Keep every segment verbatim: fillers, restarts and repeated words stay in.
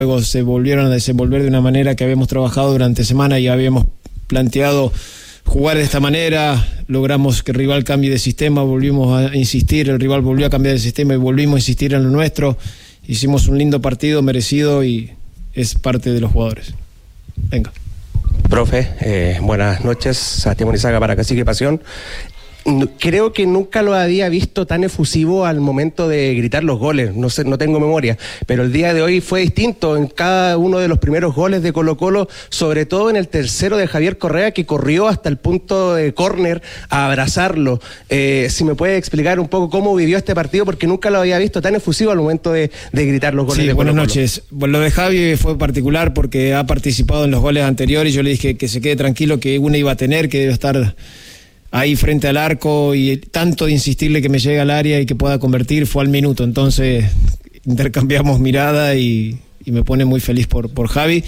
Luego se volvieron a desenvolver de una manera que habíamos trabajado durante semana y habíamos planteado jugar de esta manera. Logramos que el rival cambie de sistema, volvimos a insistir, el rival volvió a cambiar de sistema y volvimos a insistir en lo nuestro. Hicimos un lindo partido, merecido, y es parte de los jugadores. Venga. Profe, eh, buenas noches. Sebastián Monizaga para Cacique Pasión. Creo que nunca lo había visto tan efusivo al momento de gritar los goles, no sé, no tengo memoria, pero el día de hoy fue distinto en cada uno de los primeros goles de Colo-Colo, sobre todo en el tercero de Javier Correa, que corrió hasta el punto de córner a abrazarlo. Eh, si me puede explicar un poco cómo vivió este partido, porque nunca lo había visto tan efusivo al momento de, de gritar los goles. Sí, de buenas Colo-Colo. noches. Bueno, lo de Javi fue particular porque ha participado en los goles anteriores. Yo le dije que se quede tranquilo, que una iba a tener, que debe estar ahí frente al arco, y tanto de insistirle que me llegue al área y que pueda convertir, fue al minuto. Entonces intercambiamos mirada y, y me pone muy feliz por, por Javi.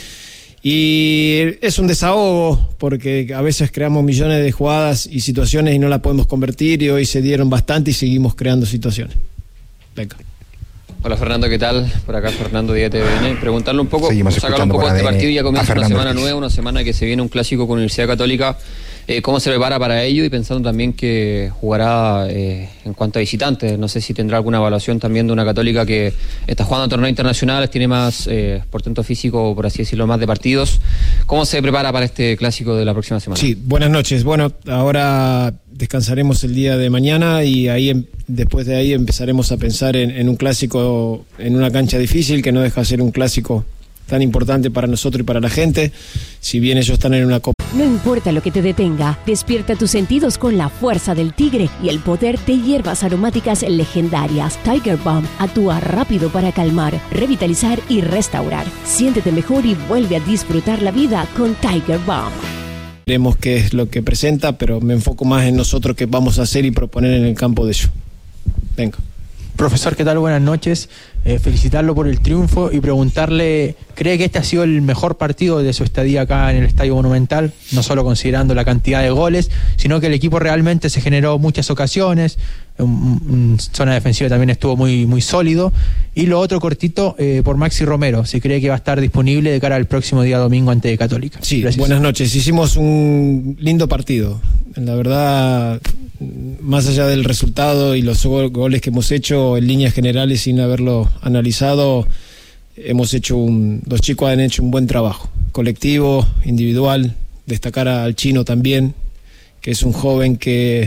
Y es un desahogo porque a veces creamos millones de jugadas y situaciones y no las podemos convertir, y hoy se dieron bastante y seguimos creando situaciones. Venga. Hola Fernando, ¿qué tal? Por acá Fernando Díaz T V N. Preguntarle un poco, Seguimos sacar un poco de este partido, ya comienza una semana Ortiz. nueva, una semana que se viene un clásico con Universidad Católica. Eh, ¿Cómo se prepara para ello? Y pensando también que jugará eh, en cuanto a visitantes, no sé si tendrá alguna evaluación también de una Católica que está jugando torneos internacionales, tiene más eh, portento físico, por así decirlo, más de partidos. ¿Cómo se prepara para este clásico de la próxima semana? Sí, buenas noches. Bueno, ahora descansaremos el día de mañana y ahí después de ahí empezaremos a pensar en, en un clásico en una cancha difícil, que no deja de ser un clásico tan importante para nosotros y para la gente, si bien ellos están en una copa. No importa lo que te detenga, despierta tus sentidos con la fuerza del tigre y el poder de hierbas aromáticas legendarias. Tiger Balm actúa rápido para calmar, revitalizar y restaurar. Siéntete mejor y vuelve a disfrutar la vida con Tiger Balm. Veremos qué es lo que presenta, pero me enfoco más en nosotros, qué vamos a hacer y proponer en el campo de ellos. Venga. Profesor, ¿qué tal? Buenas noches. Eh, felicitarlo por el triunfo y preguntarle, ¿cree que este ha sido el mejor partido de su estadía acá en el Estadio Monumental? No solo considerando la cantidad de goles, sino que el equipo realmente se generó muchas ocasiones, un, un, zona defensiva también estuvo muy, muy sólido. Y lo otro cortito, eh, por Maxi Romero, si cree que va a estar disponible de cara al próximo día domingo ante Católica. Sí, gracias. Buenas noches. Hicimos un lindo partido. La verdad, más allá del resultado y los goles que hemos hecho en líneas generales sin haberlo analizado, hemos hecho un, los chicos han hecho un buen trabajo, colectivo, individual. Destacar al Chino también, que es un joven que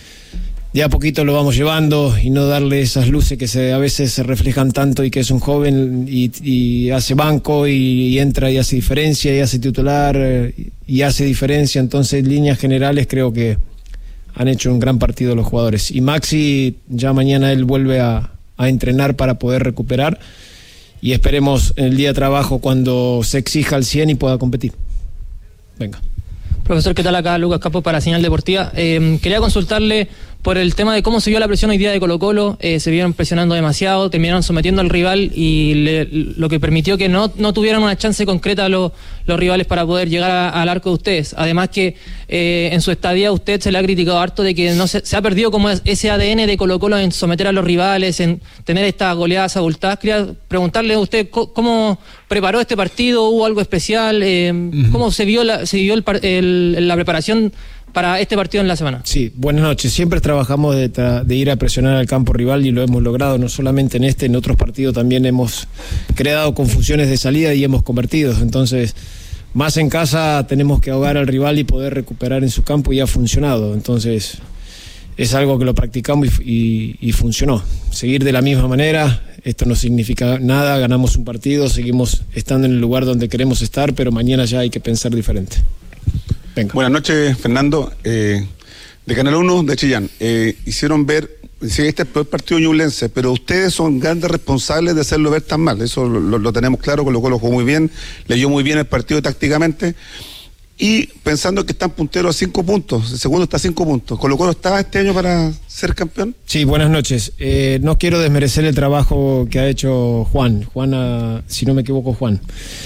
de a poquito lo vamos llevando, y no darle esas luces que se, a veces se reflejan tanto, y que es un joven y, y hace banco y, y entra y hace diferencia y hace titular y, y hace diferencia. Entonces, en líneas generales creo que han hecho un gran partido los jugadores, y Maxi ya mañana él vuelve a, a entrenar para poder recuperar, y esperemos en el día de trabajo cuando se exija al cien y pueda competir. Venga. Profesor, ¿qué tal? Acá Lucas Campos para Señal Deportiva. Eh, quería consultarle por el tema de cómo se vio la presión hoy día de Colo-Colo. Eh, se vieron presionando demasiado, terminaron sometiendo al rival, y le, lo que permitió que no, no tuvieran una chance concreta los, los rivales para poder llegar a, al arco de ustedes. Además que eh, en su estadía usted se le ha criticado harto de que no se, se ha perdido como ese A D N de Colo-Colo en someter a los rivales, en tener estas goleadas abultadas. Quería preguntarle a usted cómo preparó este partido, ¿hubo algo especial? Eh, uh-huh. ¿Cómo se vio la, se vio el, el, la preparación para este partido en la semana? Sí, buenas noches. Siempre trabajamos de, tra- de ir a presionar al campo rival, y lo hemos logrado, no solamente en este, en otros partidos también hemos creado confusiones de salida y hemos convertido. Entonces, más en casa tenemos que ahogar al rival y poder recuperar en su campo, y ha funcionado. Entonces, es algo que lo practicamos y, y, y funcionó. Seguir de la misma manera, esto no significa nada, ganamos un partido, seguimos estando en el lugar donde queremos estar, pero mañana ya hay que pensar diferente. Venga. Buenas noches, Fernando. Eh, de Canal uno de Chillán. Eh, hicieron ver, sí, este es el peor partido ñublense, pero ustedes son grandes responsables de hacerlo ver tan mal. Eso lo, lo, lo tenemos claro. Colo-Colo jugó muy bien, leyó muy bien el partido tácticamente. Y pensando que están punteros a cinco puntos, el segundo está a cinco puntos. ¿Colo-Colo está este año para ser campeón? Sí, buenas noches. Eh, no quiero desmerecer el trabajo que ha hecho Juan. Juan, si no me equivoco, Juan.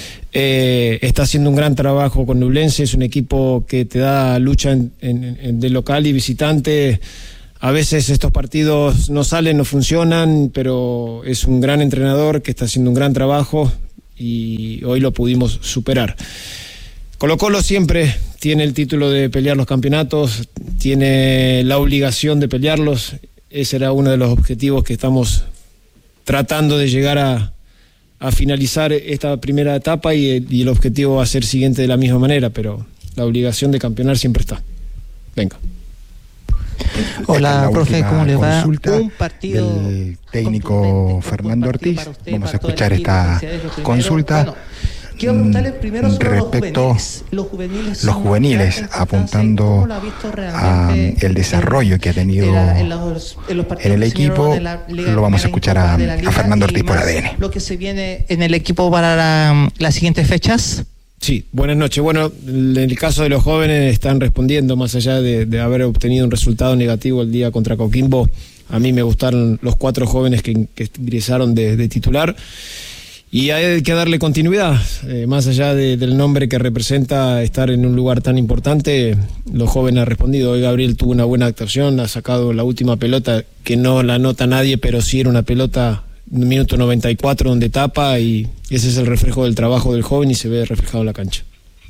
Eh, está haciendo un gran trabajo con Ñublense, es un equipo que te da lucha en, en, en de local y visitante. A veces estos partidos no salen, no funcionan, pero es un gran entrenador que está haciendo un gran trabajo, y hoy lo pudimos superar. Colo-Colo siempre tiene el título de pelear los campeonatos, tiene la obligación de pelearlos. Ese era uno de los objetivos que estamos tratando de llegar a, a finalizar esta primera etapa, y el, y el objetivo va a ser siguiente de la misma manera, pero la obligación de campeonar siempre está. Venga. Hola, profe, ¿cómo le va? Un partido del técnico Fernando Ortiz. Vamos a escuchar esta consulta. Bueno, quiero preguntarle primero sobre respecto los juveniles, los juveniles apuntando a el desarrollo que ha tenido en, los, en, los en el equipo. Lo vamos a escuchar a, a Fernando Ortiz por A D N. Lo que se viene en el equipo para la, las siguientes fechas. Sí, buenas noches. Bueno, en el caso de los jóvenes están respondiendo, más allá de, de haber obtenido un resultado negativo el día contra Coquimbo. A mí me gustaron los cuatro jóvenes que, que ingresaron de, de titular, y hay que darle continuidad, eh, más allá de, del nombre que representa estar en un lugar tan importante. Los jóvenes han respondido. Hoy Gabriel tuvo una buena actuación, ha sacado la última pelota que no la anota nadie, pero sí era una pelota minuto noventa y cuatro donde tapa, y ese es el reflejo del trabajo del joven y se ve reflejado en la cancha.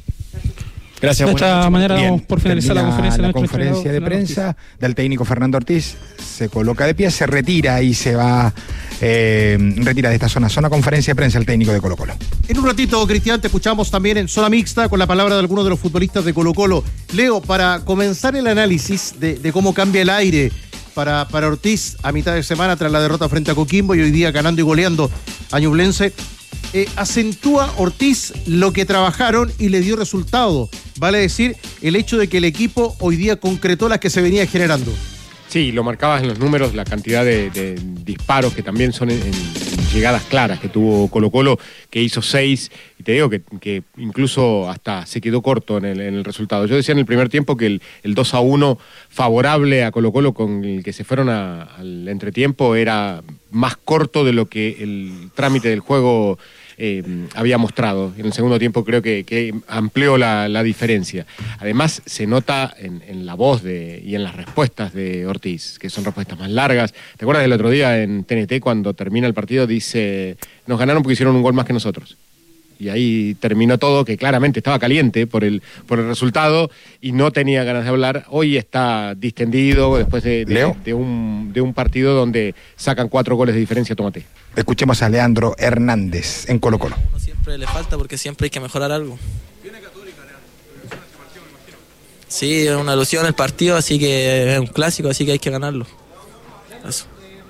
Gracias. De esta manera damos por finalizar la conferencia, la conferencia de prensa del técnico Fernando Ortiz. Se coloca de pie, se retira y se va eh, retira de esta zona zona conferencia de prensa el técnico de Colo-Colo. En un ratito, Cristian, te escuchamos también en zona mixta con la palabra de algunos de los futbolistas de Colo-Colo. Leo, para comenzar el análisis de, de cómo cambia el aire Para, para Ortiz a mitad de semana tras la derrota frente a Coquimbo y hoy día ganando y goleando a Ñublense, eh, acentúa Ortiz lo que trabajaron y le dio resultado. Vale decir, el hecho de que el equipo hoy día concretó las que se venía generando. Sí, lo marcabas en los números, la cantidad de, de disparos que también son en, en llegadas claras que tuvo Colo-Colo, que hizo seis, y te digo que, que incluso hasta se quedó corto en el, en el resultado. Yo decía en el primer tiempo que el, el dos a uno favorable a Colo-Colo, con el que se fueron a, al entretiempo, era más corto de lo que el trámite del juego Eh, había mostrado. En el segundo tiempo creo que, que amplió la, la diferencia. Además se nota en, en la voz de, y en las respuestas de Ortiz, que son respuestas más largas. ¿Te acuerdas del otro día en T N T cuando termina el partido? Dice, nos ganaron porque hicieron un gol más que nosotros. Y ahí terminó todo, que claramente estaba caliente por el, por el resultado y no tenía ganas de hablar. Hoy está distendido después de, de, de, un, de un partido donde sacan cuatro goles de diferencia. Tómate. Escuchemos a Leandro Hernández en Colo-Colo. A uno siempre le falta porque siempre hay que mejorar algo. Viene Católica, partido, me imagino. Sí, es una ilusión el partido, así que es un clásico, así que hay que ganarlo. Eso.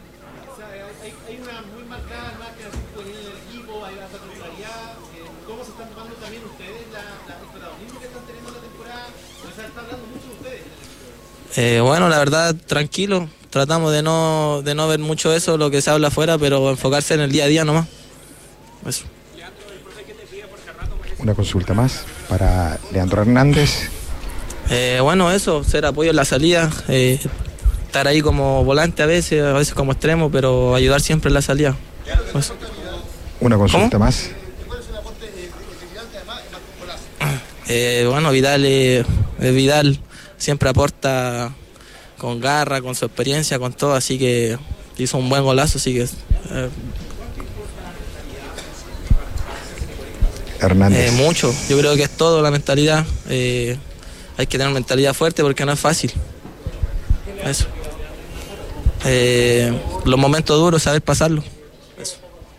Eh, bueno, la verdad, tranquilo. Tratamos de no, de no ver mucho eso, lo que se habla afuera, pero enfocarse en el día a día nomás. Eso. Una consulta más para Leandro Hernández. Eh, bueno, eso, ser apoyo en la salida, eh, estar ahí como volante a veces, a veces como extremo, pero ayudar siempre en la salida. Eso. Una consulta ¿Cómo? más. Eh, bueno, Vidal, eh, Vidal siempre aporta con garra, con su experiencia, con todo, así que hizo un buen golazo, así que... Eh, Hernández. Eh, mucho, yo creo que es todo la mentalidad, eh, hay que tener mentalidad fuerte porque no es fácil. Eso. Eh, los momentos duros, saber pasarlo. Eso.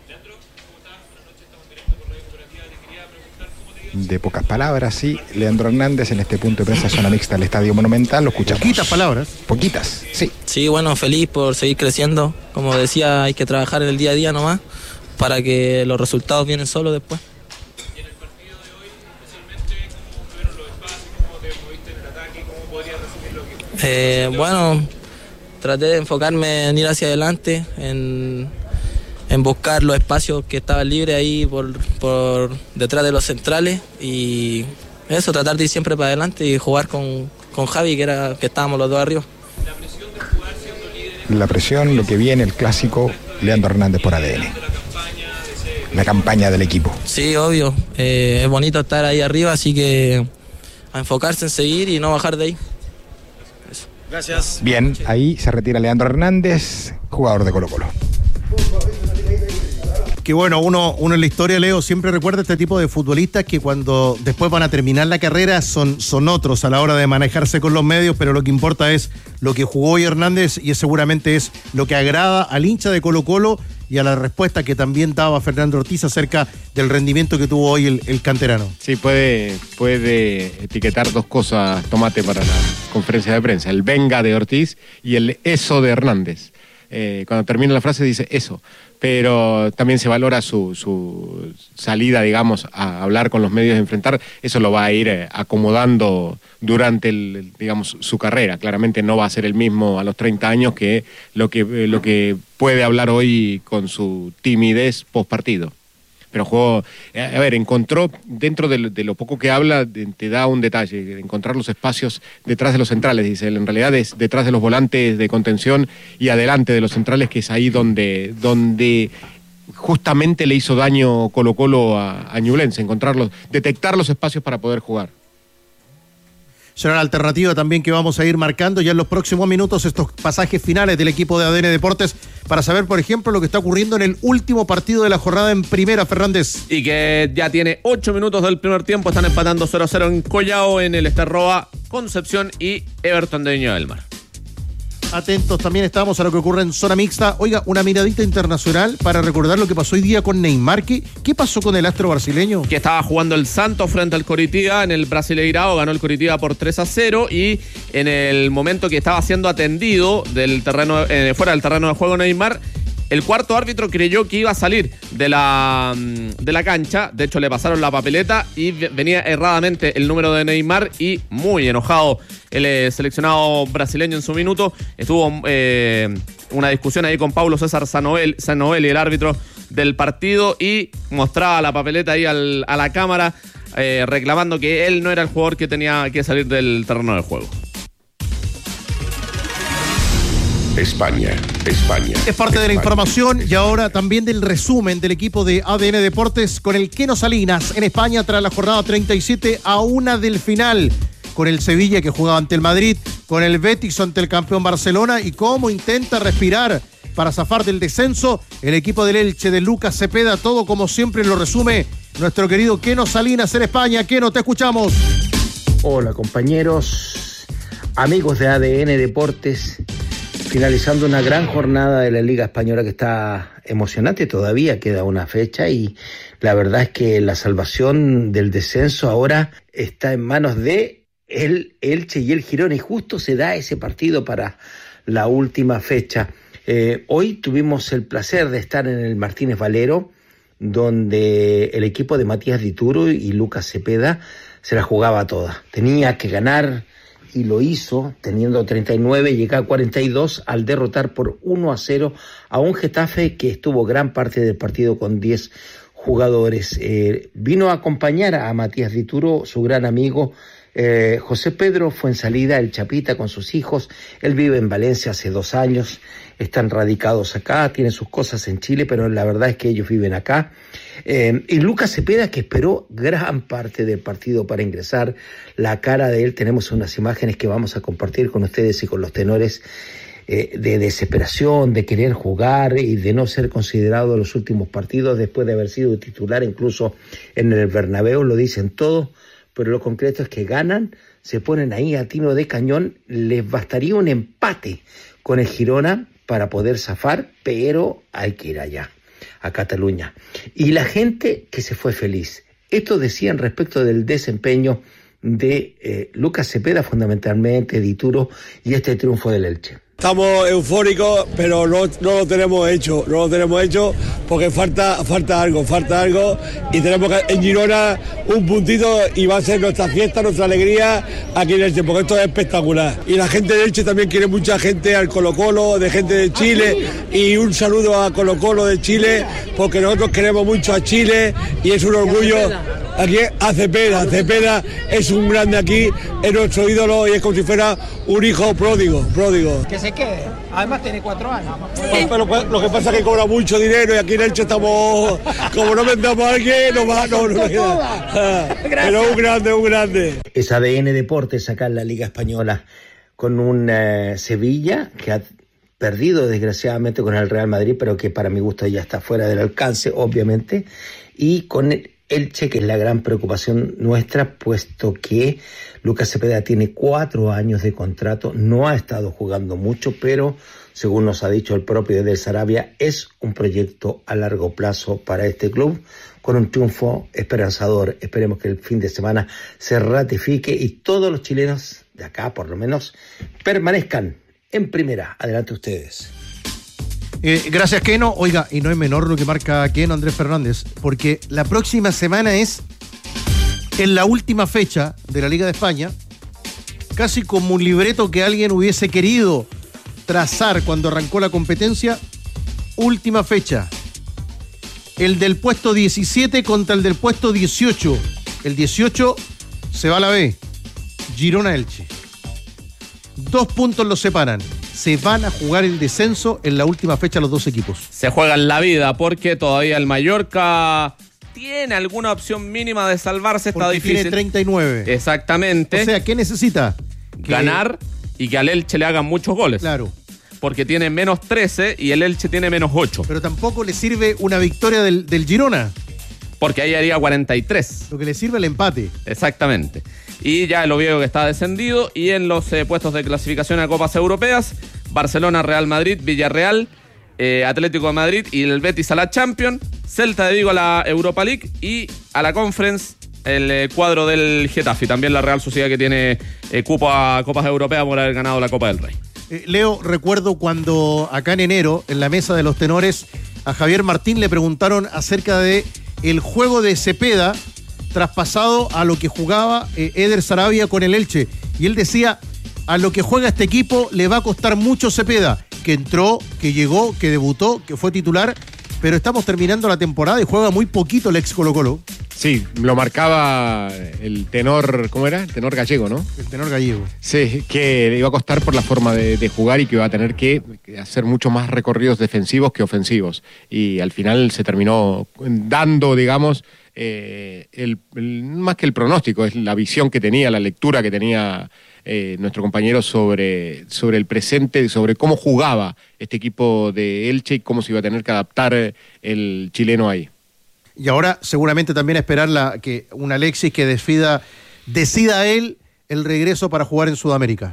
De pocas palabras, sí, Leandro Hernández en este punto de prensa zona mixta del Estadio Monumental, lo escuchamos. Poquitas palabras. Poquitas, sí. Sí, bueno, feliz por seguir creciendo. Como decía, hay que trabajar en el día a día nomás para que los resultados vienen solos después. ¿Y en el partido de hoy, especialmente, cómo fueron los espacios, cómo te moviste en el ataque, cómo podrías resumir lo que... Eh, bueno, traté de enfocarme en ir hacia adelante, en... en buscar los espacios que estaban libres ahí por, por detrás de los centrales y eso, tratar de ir siempre para adelante y jugar con, con Javi, que era que estábamos los dos arriba. La presión de jugar siendo líderes. La presión, lo que viene, el clásico, Leandro Hernández por A D N. La campaña del equipo. Sí, obvio, eh, es bonito estar ahí arriba, así que a enfocarse en seguir y no bajar de ahí. Eso. Gracias. Bien, ahí se retira Leandro Hernández, jugador de Colo-Colo. que bueno, uno, uno en la historia, Leo, siempre recuerda este tipo de futbolistas que cuando después van a terminar la carrera son, son otros a la hora de manejarse con los medios, pero lo que importa es lo que jugó hoy Hernández y es, seguramente es lo que agrada al hincha de Colo-Colo y a la respuesta que también daba Fernando Ortiz acerca del rendimiento que tuvo hoy el, el canterano. Sí, puede, puede etiquetar dos cosas, Tomate, para la conferencia de prensa: el venga de Ortiz y el eso de Hernández. Eh, cuando termina la frase dice eso, pero también se valora su, su salida, digamos, a hablar con los medios, de enfrentar. Eso lo va a ir eh, acomodando durante el, digamos, su carrera. Claramente no va a ser el mismo a los treinta años que lo que, eh, lo que puede hablar hoy con su timidez post partido. Pero jugó, a ver, encontró, dentro de lo, de lo poco que habla, de, te da un detalle, encontrar los espacios detrás de los centrales, dice él. En realidad es detrás de los volantes de contención y adelante de los centrales, que es ahí donde, donde justamente le hizo daño Colo-Colo a, a Ñublense, encontrarlos, detectar los espacios para poder jugar. Será la alternativa también que vamos a ir marcando ya en los próximos minutos, estos pasajes finales del equipo de A D N Deportes, para saber, por ejemplo, lo que está ocurriendo en el último partido de la jornada en Primera, Fernández. Y que ya tiene ocho minutos del primer tiempo, están empatando cero a cero en Collao, en el Esterroa, Concepción y Everton de Viña del Mar. Atentos también estamos a lo que ocurre en zona mixta. Oiga, una miradita internacional para recordar lo que pasó hoy día con Neymar. ¿Qué, qué pasó con el astro brasileño? Que estaba jugando el Santos frente al Coritiba en el Brasileirao, ganó el Coritiba por tres a cero y en el momento que estaba siendo atendido del terreno, eh, fuera del terreno de juego Neymar, el cuarto árbitro creyó que iba a salir de la, de la cancha. De hecho, le pasaron la papeleta y venía erradamente el número de Neymar y muy enojado el eh, seleccionado brasileño en su minuto. Estuvo eh, una discusión ahí con Paulo César Sanoel, Sanoel y el árbitro del partido, y mostraba la papeleta ahí al, a la cámara eh, reclamando que él no era el jugador que tenía que salir del terreno de juego. España, España. Es parte España. de la información y ahora también del resumen del equipo de A D N Deportes con el Keno Salinas en España tras la jornada treinta y siete, a una del final, con el Sevilla que jugaba ante el Madrid, con el Betis ante el campeón Barcelona, y cómo intenta respirar para zafar del descenso el equipo del Elche de Lucas Cepeda. Todo como siempre lo resume nuestro querido Keno Salinas en España. Keno, te escuchamos. Hola compañeros, amigos de A D N Deportes. Finalizando una gran jornada de la Liga Española que está emocionante, todavía queda una fecha y la verdad es que la salvación del descenso ahora está en manos de el Elche y el Girona, y justo se da ese partido para la última fecha. Eh, hoy tuvimos el placer de estar en el Martínez Valero, donde el equipo de Matías Dituro y Lucas Cepeda se la jugaba toda. Tenía que ganar y lo hizo, teniendo treinta y nueve, llega a cuarenta y dos al derrotar por uno a cero a un Getafe que estuvo gran parte del partido con diez jugadores. Eh, vino a acompañar a Matías Dituro, su gran amigo, eh, José Pedro Fuensalida, el Chapita, con sus hijos. Él vive en Valencia hace dos años, están radicados acá, tienen sus cosas en Chile, pero la verdad es que ellos viven acá. Eh, y Lucas Cepeda, que esperó gran parte del partido para ingresar, la cara de él, tenemos unas imágenes que vamos a compartir con ustedes y con los tenores, eh, de desesperación, de querer jugar y de no ser considerado en los últimos partidos después de haber sido titular incluso en el Bernabéu. Lo dicen todo, pero lo concreto es que ganan, se ponen ahí a tiro de cañón. Les bastaría un empate con el Girona para poder zafar, pero hay que ir allá, a Cataluña. Y la gente que se fue feliz. Esto decían respecto del desempeño de eh, Lucas Cepeda, fundamentalmente Dituro, y este triunfo del Elche. Estamos eufóricos, pero no, no lo tenemos hecho, no lo tenemos hecho porque falta, falta algo, falta algo, y tenemos que, en Girona un puntito, y va a ser nuestra fiesta, nuestra alegría aquí en Elche, porque esto es espectacular. Y la gente de Elche también quiere mucha gente al Colo-Colo, de gente de Chile, y un saludo a Colo-Colo de Chile, porque nosotros queremos mucho a Chile y es un orgullo. Aquí a Cepeda, Cepeda es un grande aquí, es nuestro ídolo y es como si fuera un hijo pródigo, pródigo. Que se quede, además tiene cuatro años. Pues, pero pues, lo que pasa es que cobra mucho dinero y aquí en Elche estamos, como no vendamos a alguien, no va, no, no, no. Pero un grande, un grande. Es A D N Deportes acá en la Liga Española, con un uh, Sevilla que ha perdido desgraciadamente con el Real Madrid, pero que para mi gusto ya está fuera del alcance, obviamente, y con el Elche, que es la gran preocupación nuestra, puesto que Lucas Cepeda tiene cuatro años de contrato, no ha estado jugando mucho, pero según nos ha dicho el propio del Sarabia, es un proyecto a largo plazo para este club, con un triunfo esperanzador. Esperemos que el fin de semana se ratifique y todos los chilenos de acá, por lo menos, permanezcan en primera. Adelante ustedes. Eh, gracias, Keno. Oiga, y no es menor lo que marca Keno Andrés Fernández, porque la próxima semana es en la última fecha de la Liga de España, casi como un libreto que alguien hubiese querido trazar cuando arrancó la competencia. Última fecha. El del puesto diecisiete contra el del puesto dieciocho. El dieciocho se va a la B. Girona-Elche. Dos puntos los separan. Se van a jugar el descenso en la última fecha los dos equipos. Se juegan la vida porque todavía el Mallorca tiene alguna opción mínima de salvarse. Está porque difícil. Tiene treinta y nueve. Exactamente. O sea, ¿qué necesita? Que... ganar y que al Elche le hagan muchos goles. Claro. Porque tiene menos trece y el Elche tiene menos ocho. Pero tampoco le sirve una victoria del, del Girona. Porque ahí haría cuarenta y tres. Lo que le sirve el empate. Exactamente. Y ya el Oviedo que está descendido. Y en los eh, puestos de clasificación a Copas Europeas, Barcelona, Real Madrid, Villarreal, eh, Atlético de Madrid y el Betis a la Champions, Celta de Vigo a la Europa League y a la Conference el eh, cuadro del Getafe. También la Real Sociedad, que tiene eh, cupo a Copas Europeas por haber ganado la Copa del Rey. Eh, Leo, recuerdo cuando acá en enero, en la mesa de los tenores, a Javier Martín le preguntaron acerca de el juego de Cepeda traspasado a lo que jugaba eh, Eder Sarabia con el Elche. Y él decía, a lo que juega este equipo le va a costar mucho Cepeda, que entró, que llegó, que debutó, que fue titular, pero estamos terminando la temporada y juega muy poquito el ex Colo-Colo. Sí, lo marcaba el tenor, ¿cómo era? El tenor gallego, ¿no? El tenor gallego. Sí, que le iba a costar por la forma de, de jugar y que iba a tener que hacer mucho más recorridos defensivos que ofensivos. Y al final se terminó dando, digamos, eh, el, el, más que el pronóstico, es la visión que tenía, la lectura que tenía eh, nuestro compañero sobre, sobre el presente, sobre cómo jugaba este equipo de Elche y cómo se iba a tener que adaptar el chileno ahí. Y ahora seguramente también esperar la, que un Alexis que decida, decida él el regreso para jugar en Sudamérica.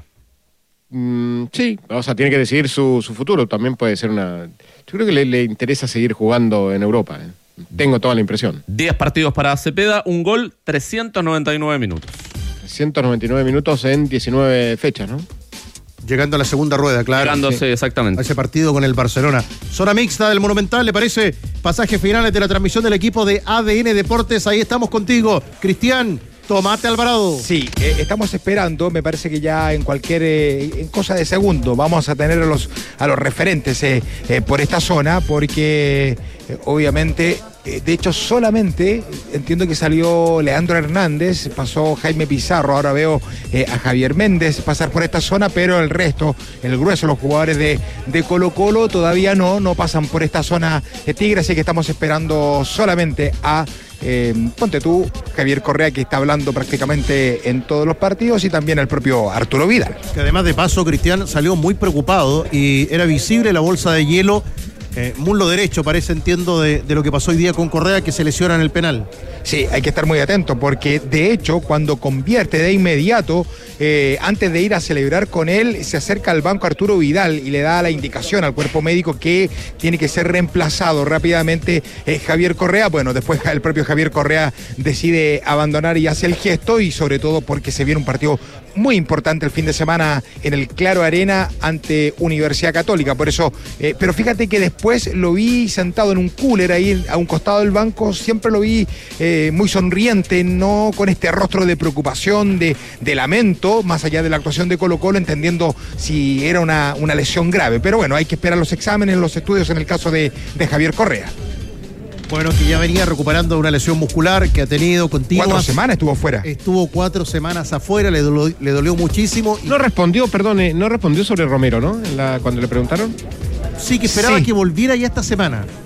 Mm, sí, o sea, tiene que decidir su, su futuro. También puede ser una... Yo creo que le, le interesa seguir jugando en Europa. ¿eh? Tengo toda la impresión. diez partidos para Cepeda, un gol, trescientos noventa y nueve minutos. trescientos noventa y nueve minutos en diecinueve fechas, ¿no? Llegando a la segunda rueda, claro. Llegándose, sí, exactamente. A ese partido con el Barcelona. Zona mixta del Monumental, ¿le parece? Pasajes finales de la transmisión del equipo de A D N Deportes. Ahí estamos contigo. Cristian, Tomate Alvarado. Sí, eh, estamos esperando, me parece que ya en cualquier eh, en cosa de segundo vamos a tener a los, a los referentes eh, eh, por esta zona, porque eh, obviamente... De hecho, solamente entiendo que salió Leandro Hernández, pasó Jaime Pizarro, ahora veo eh, a Javier Méndez pasar por esta zona, pero el resto, el grueso, los jugadores de, de Colo Colo todavía no, no pasan por esta zona de Tigre, así que estamos esperando solamente a, eh, ponte tú, Javier Correa, que está hablando prácticamente en todos los partidos, y también el propio Arturo Vidal. Que además de paso, Cristian salió muy preocupado y era visible la bolsa de hielo. Eh, muslo derecho, parece, entiendo, de, de lo que pasó hoy día con Correa, que se lesiona en el penal. Sí, hay que estar muy atento, porque de hecho, cuando convierte de inmediato, eh, antes de ir a celebrar con él, se acerca al banco Arturo Vidal y le da la indicación al cuerpo médico que tiene que ser reemplazado rápidamente eh, Javier Correa. Bueno, después el propio Javier Correa decide abandonar y hace el gesto, y sobre todo porque se viene un partido muy importante el fin de semana en el Claro Arena ante Universidad Católica. Por eso, eh, pero fíjate que después lo vi sentado en un cooler ahí a un costado del banco, siempre lo vi eh, muy sonriente, no con este rostro de preocupación, de, de lamento, más allá de la actuación de Colo Colo, entendiendo si era una, una lesión grave. Pero bueno, hay que esperar los exámenes, los estudios en el caso de, de Javier Correa. Bueno, que ya venía recuperando una lesión muscular que ha tenido continua. Cuatro semanas estuvo fuera. Estuvo cuatro semanas afuera, le dolió, le dolió muchísimo. Y... No respondió, perdone, no respondió sobre Romero, ¿no? En la, cuando le preguntaron. Sí, que esperaba sí. que volviera ya esta semana.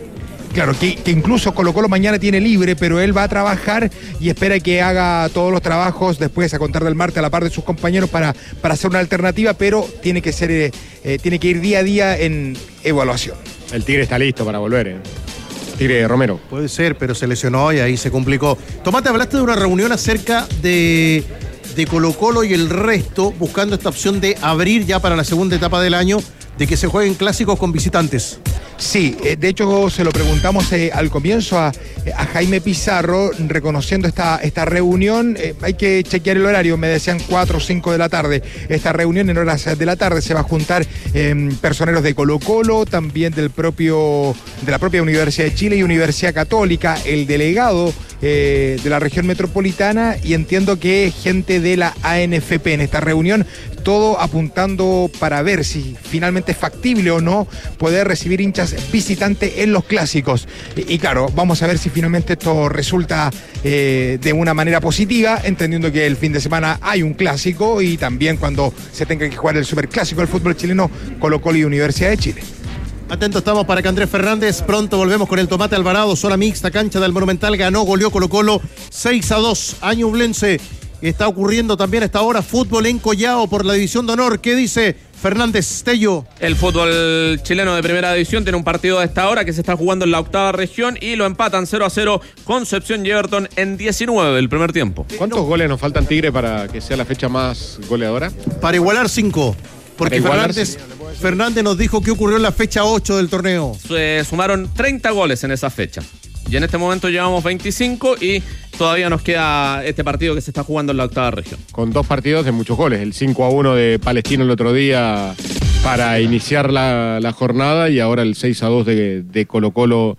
claro, que, que incluso Colo Colo mañana tiene libre, pero él va a trabajar y espera que haga todos los trabajos después a contar del martes a la par de sus compañeros para, para hacer una alternativa, pero tiene que ser, eh, eh, tiene que ir día a día en evaluación. El Tigre está listo para volver, ¿eh? Tigre Romero. Puede ser, pero se lesionó y ahí se complicó. Tomate, hablaste de una reunión acerca de, de Colo Colo y el resto, buscando esta opción de abrir ya para la segunda etapa del año, de que se jueguen clásicos con visitantes. Sí, eh, de hecho se lo preguntamos eh, al comienzo a, a Jaime Pizarro, reconociendo esta, esta reunión. Eh, hay que chequear el horario, me decían cuatro o cinco de la tarde. Esta reunión en horas de la tarde se va a juntar eh, personeros de Colo Colo, también del propio, de la propia Universidad de Chile y Universidad Católica, el delegado eh, de la región metropolitana, y entiendo que gente de la A N F P en esta reunión, todo apuntando para ver si finalmente es factible o no poder recibir hinchas visitantes en los clásicos. Y, y claro, vamos a ver si finalmente esto resulta eh, de una manera positiva, entendiendo que el fin de semana hay un clásico y también cuando se tenga que jugar el superclásico del fútbol chileno, Colo Colo y Universidad de Chile. Atentos estamos para que Andrés Fernández, pronto volvemos con el Tomate Alvarado, zona mixta, cancha del Monumental, ganó, goleó Colo Colo seis a dos a Ñublense. Está ocurriendo también a esta hora fútbol en Collao por la división de honor. ¿Qué dice Fernández Tello? El fútbol chileno de primera división tiene un partido a esta hora que se está jugando en la octava región y lo empatan cero a cero Concepción y Everton en diecinueve del primer tiempo. ¿Cuántos goles nos faltan, Tigre, para que sea la fecha más goleadora? Para igualar cinco. Porque igualar, Fernández, sí. Fernández nos dijo que ocurrió en la fecha ocho del torneo. Se sumaron treinta goles en esa fecha. Y en este momento llevamos veinticinco y todavía nos queda este partido que se está jugando en la octava región. Con dos partidos de muchos goles. El cinco a uno de Palestino el otro día para iniciar la, la jornada y ahora el seis a dos de, de Colo Colo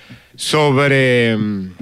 sobre,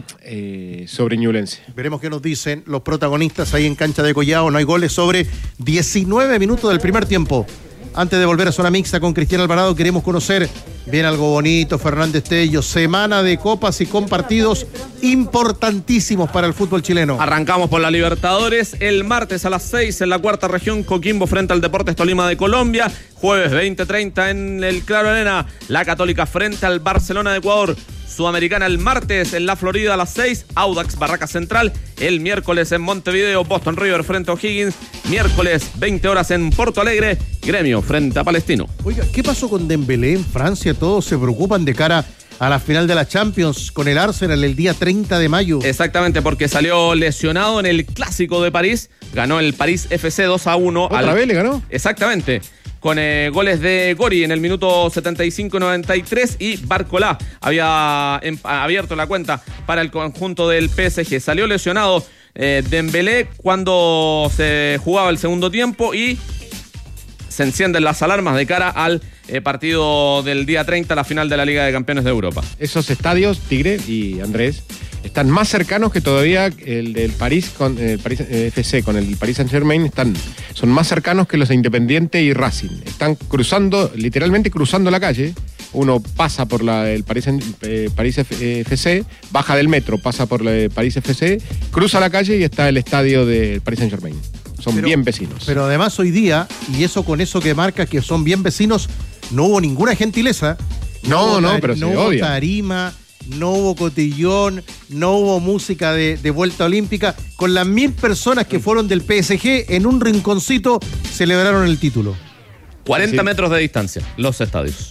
eh, sobre Ñublense. Veremos qué nos dicen los protagonistas ahí en cancha de Collao. No hay goles sobre diecinueve minutos del primer tiempo. Antes de volver a zona mixta con Cristian Alvarado, queremos conocer bien algo bonito, Fernández Tello. Semana de copas y con partidos importantísimos para el fútbol chileno. Arrancamos por la Libertadores. El martes a las seis en la cuarta región, Coquimbo frente al Deportes Tolima de Colombia. Jueves veinte treinta en el Claro Arena, la Católica frente al Barcelona de Ecuador. Sudamericana el martes en la Florida a las seis, Audax Barraca Central. El miércoles en Montevideo, Boston River frente a O'Higgins. Miércoles veinte horas en Porto Alegre, Gremio frente a Palestino. Oiga, ¿qué pasó con Dembélé en Francia? Todos se preocupan de cara a la final de la Champions con el Arsenal el día treinta de mayo. Exactamente, porque salió lesionado en el Clásico de París. Ganó el París F C dos a uno. ¿Otra al... vez le ganó? Exactamente. Con eh, goles de Gori en el minuto setenta y cinco noventa y tres y Barcolá había em, abierto la cuenta para el conjunto del P S G. Salió lesionado eh, Dembélé cuando se jugaba el segundo tiempo y se encienden las alarmas de cara al eh, partido del día treinta, la final de la Liga de Campeones de Europa. Esos estadios, Tigre y Andrés, están más cercanos que todavía el del París con el París eh, F C con el Paris Saint-Germain. Están, son más cercanos que los de Independiente y Racing. Están cruzando, literalmente cruzando la calle. Uno pasa por la, el París, eh, París F C, baja del metro, pasa por el París F C, cruza la calle y está el estadio del Paris Saint-Germain. Son pero, bien vecinos. Pero además hoy día, y eso con eso que marca que son bien vecinos, no hubo ninguna gentileza. No, no, no pero no se hubo odia. tarima, no hubo cotillón, no hubo música de, de vuelta olímpica. Con las mil personas que fueron del P S G, en un rinconcito celebraron el título. cuarenta sí. metros de distancia, los estadios.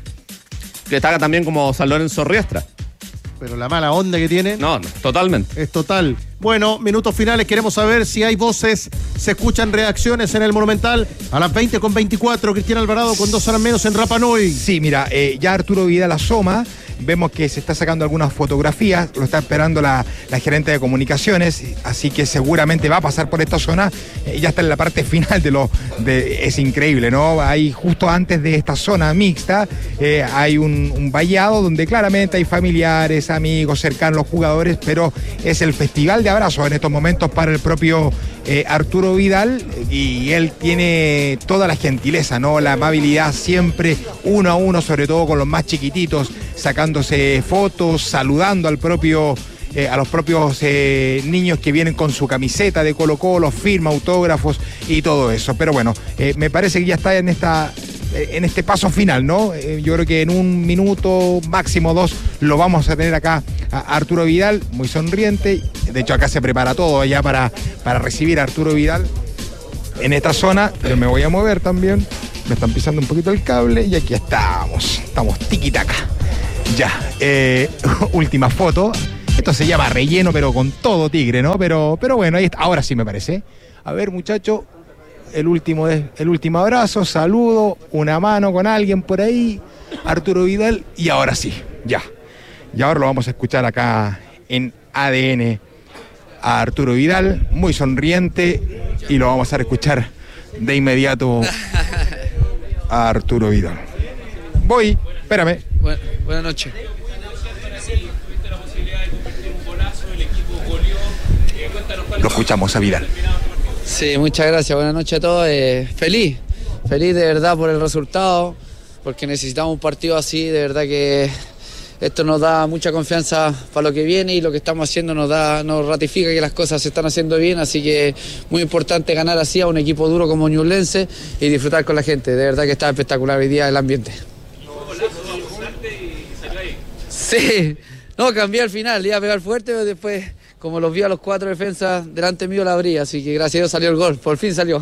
Que está también como San Lorenzo Riestra. Pero la mala onda que tiene. No, no, totalmente. Es total. Bueno, minutos finales. Queremos saber si hay voces, se escuchan reacciones en el Monumental. A las veinte con veinticuatro, Cristian Alvarado con dos horas menos en Rapa Nui. Sí, mira, eh, ya Arturo Vidal asoma. Vemos que se está sacando algunas fotografías, lo está esperando la, la gerente de comunicaciones, así que seguramente va a pasar por esta zona. Eh, ya está en la parte final de lo... De, es increíble, ¿no? Hay justo antes de esta zona mixta, eh, hay un, un vallado donde claramente hay familiares, amigos, cercanos, los jugadores, pero es el festival de abrazos en estos momentos para el propio eh, Arturo Vidal, y él tiene toda la gentileza, ¿no? La amabilidad siempre uno a uno, sobre todo con los más chiquititos, sacándose fotos, saludando al propio, eh, a los propios eh, niños que vienen con su camiseta de Colo Colo, firma, autógrafos y todo eso. Pero bueno, eh, me parece que ya está en esta en este paso final, ¿no? Eh, yo creo que en un minuto, máximo dos, lo vamos a tener acá a Arturo Vidal, muy sonriente. De hecho, acá se prepara todo ya para, para recibir a Arturo Vidal en esta zona. Yo me voy a mover también. Me están pisando un poquito el cable y aquí estamos. Estamos tiki-taka. Ya, eh, última foto. Esto se llama relleno, pero con todo tigre, ¿no? Pero, pero bueno, ahí está. Ahora sí me parece. A ver, muchacho, el último, el último abrazo, saludo, una mano con alguien por ahí, Arturo Vidal, y ahora sí, ya. Y ahora lo vamos a escuchar acá en A D N a Arturo Vidal, muy sonriente, y lo vamos a escuchar de inmediato a Arturo Vidal. Voy, espérame. Bueno, buenas noches. Lo escuchamos a Vidal. Sí, muchas gracias, buenas noches a todos. Eh, feliz, feliz de verdad por el resultado, porque necesitamos un partido así, de verdad que esto nos da mucha confianza para lo que viene y lo que estamos haciendo nos da, nos ratifica que las cosas se están haciendo bien, así que muy importante ganar así a un equipo duro como Ñublense y disfrutar con la gente, de verdad que está espectacular hoy día el ambiente. Sí, no, cambié al final, iba a pegar fuerte, pero después, como los vi a los cuatro defensas delante mío, la abrí, así que gracias a Dios salió el gol, por fin salió.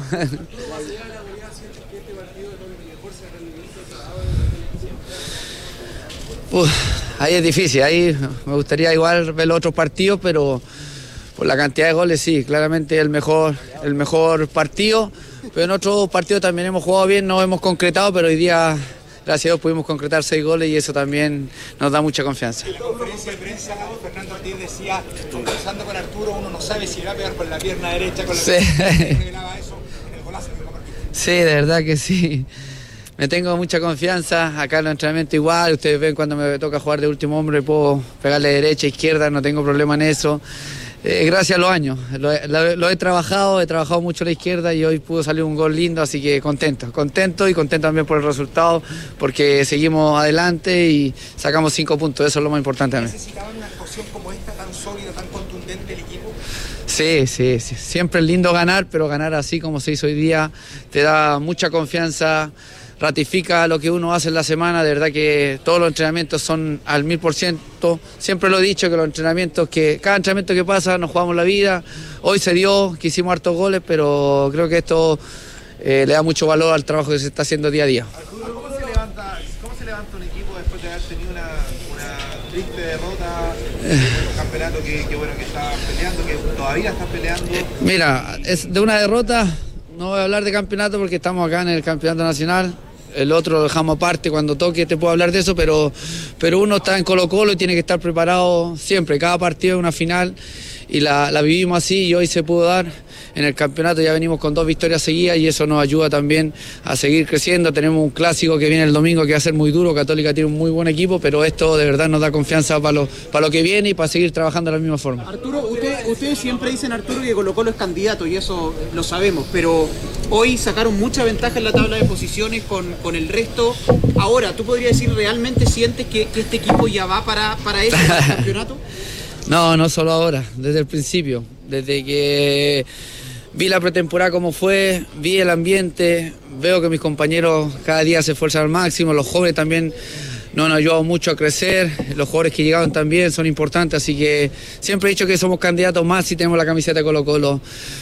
Uf, ahí es difícil, ahí me gustaría igual ver los otros partidos, pero por la cantidad de goles sí, claramente el mejor, el mejor partido, pero en otros partidos también hemos jugado bien, no hemos concretado, pero hoy día, gracias a Dios, pudimos concretar seis goles y eso también nos da mucha confianza. En la conferencia de prensa, Fernando Ortiz decía, conversando con Arturo, uno no sabe si va a pegar con la pierna derecha, con la sí. pierna derecha, eso en el golazo. Sí, de verdad que sí. Me tengo mucha confianza, acá en los entrenamientos igual, ustedes ven cuando me toca jugar de último hombre, puedo pegarle derecha, izquierda, no tengo problema en eso. Eh, gracias a los años, lo, lo, lo he trabajado, he trabajado mucho a la izquierda y hoy pudo salir un gol lindo, así que contento, contento y contento también por el resultado, porque seguimos adelante y sacamos cinco puntos, eso es lo más importante también. ¿Necesitaban una actuación como esta, tan sólida, tan contundente el equipo? Sí, sí, sí, siempre es lindo ganar, pero ganar así como se hizo hoy día te da mucha confianza, ratifica lo que uno hace en la semana, de verdad que todos los entrenamientos son al mil por ciento, siempre lo he dicho que los entrenamientos, que cada entrenamiento que pasa nos jugamos la vida, hoy se dio, que hicimos hartos goles, pero creo que esto eh, le da mucho valor al trabajo que se está haciendo día a día. Arturo, ¿cómo se levanta, cómo se levanta un equipo después de haber tenido una, una triste derrota en un campeonato que, que, bueno, que está peleando, que todavía está peleando? Mira, es de una derrota, no voy a hablar de campeonato porque estamos acá en el campeonato nacional. El otro lo dejamos aparte, cuando toque te puedo hablar de eso, pero, pero uno está en Colo-Colo y tiene que estar preparado siempre. Cada partido es una final y la, la vivimos así y hoy se pudo dar. En el campeonato ya venimos con dos victorias seguidas y eso nos ayuda también a seguir creciendo. Tenemos un clásico que viene el domingo que va a ser muy duro. Católica tiene un muy buen equipo, pero esto de verdad nos da confianza para lo, para lo que viene y para seguir trabajando de la misma forma. Arturo, usted, ustedes siempre dicen, Arturo, que Colo-Colo es candidato y eso lo sabemos, pero hoy sacaron mucha ventaja en la tabla de posiciones con, con el resto. Ahora, ¿tú podrías decir realmente sientes que, que este equipo ya va para, para ese campeonato? No, no solo ahora, desde el principio, desde que vi la pretemporada como fue, vi el ambiente, veo que mis compañeros cada día se esfuerzan al máximo, los jóvenes también nos han ayudado mucho a crecer, los jugadores que llegaron también son importantes, así que siempre he dicho que somos candidatos más si tenemos la camiseta de Colo-Colo.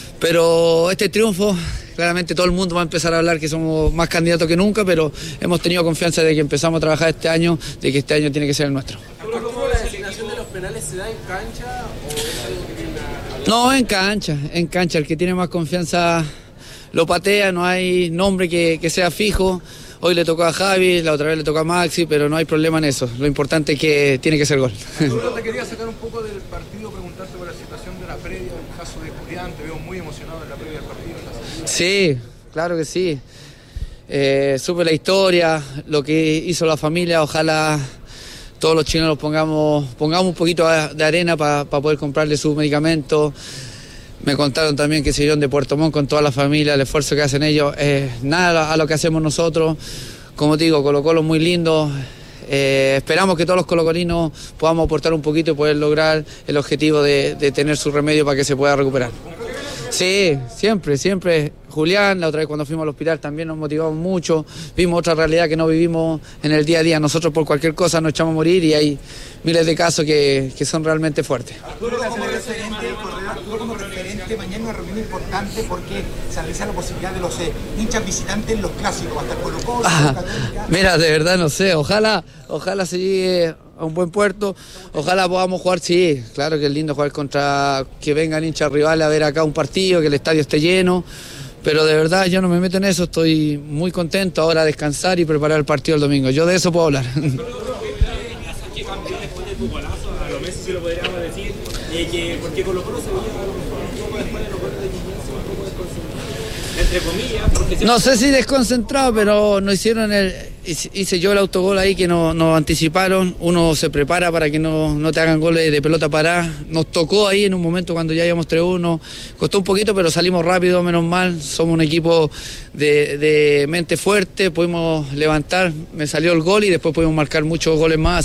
Pero este triunfo, claramente todo el mundo va a empezar a hablar que somos más candidatos que nunca, pero hemos tenido confianza de que empezamos a trabajar este año, de que este año tiene que ser el nuestro. ¿Cómo la designación de los penales se da en cancha o es algo que tiene una... No, en cancha, en cancha. El que tiene más confianza lo patea, no hay nombre que, que sea fijo. Hoy le tocó a Javi, la otra vez le tocó a Maxi, pero no hay problema en eso. Lo importante es que tiene que ser gol. Arturo, te quería sacar un poco del partido, preguntarte por la situación de la previa, el caso de Julián, te veo muy emocionado en la previa del partido. En la sí, claro que sí. Eh, supe la historia, lo que hizo la familia, ojalá todos los chilenos pongamos, pongamos un poquito de arena para pa poder comprarle sus medicamentos. Me contaron también que se dieron de Puerto Montt con toda la familia, el esfuerzo que hacen ellos, eh, nada a lo que hacemos nosotros. Como te digo, Colo-Colo es muy lindo. Eh, esperamos que todos los colocolinos podamos aportar un poquito y poder lograr el objetivo de, de tener su remedio para que se pueda recuperar. Sí, siempre, siempre. Julián, la otra vez cuando fuimos al hospital también nos motivamos mucho, vimos otra realidad que no vivimos en el día a día. Nosotros por cualquier cosa nos echamos a morir y hay miles de casos que, que son realmente fuertes. Arturo, como referente, Arturo, como referente, mañana una reunión importante porque se analiza la posibilidad de los eh, hinchas visitantes en los clásicos, hasta Colo-Colo, Ah, mira, de verdad no sé, ojalá, ojalá se llegue a un buen puerto, ojalá podamos jugar, sí, claro que es lindo jugar contra, que vengan hinchas rivales a ver acá un partido, que el estadio esté lleno, pero de verdad yo no me meto en eso, estoy muy contento ahora a descansar y preparar el partido el domingo, yo de eso puedo hablar. No sé si desconcentrado, pero no hicieron el... Hice yo el autogol ahí que nos no anticiparon. Uno se prepara para que no, no te hagan goles de pelota parada. Nos tocó ahí en un momento cuando ya íbamos tres uno. Costó un poquito, pero salimos rápido, menos mal. Somos un equipo de, de mente fuerte, pudimos levantar. Me salió el gol y después pudimos marcar muchos goles más.